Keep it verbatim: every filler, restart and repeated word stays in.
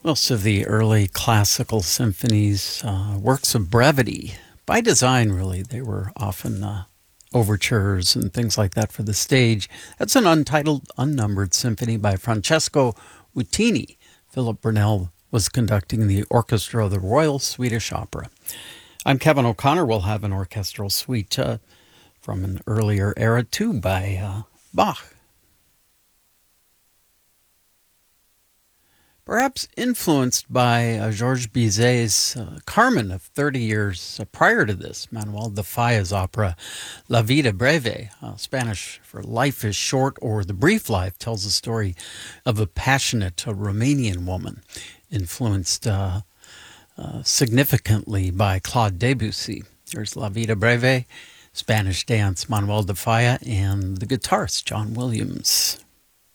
Most of the early classical symphonies, uh, works of brevity. By design, really, they were often uh, overtures and things like that for the stage. That's an untitled, unnumbered symphony by Francesco Uttini. Philip Burnell was conducting the orchestra of the Royal Swedish Opera. I'm Kevin O'Connor. We'll have an orchestral suite uh, from an earlier era, too, by uh, Bach. Perhaps influenced by uh, Georges Bizet's uh, Carmen of thirty years uh, prior to this, Manuel de Falla's opera La Vida Breve, uh, Spanish for Life is Short or The Brief Life, tells the story of a passionate uh, Romanian woman, influenced uh, uh, significantly by Claude Debussy. There's La Vida Breve, Spanish dance, Manuel de Falla, and the guitarist, John Williams.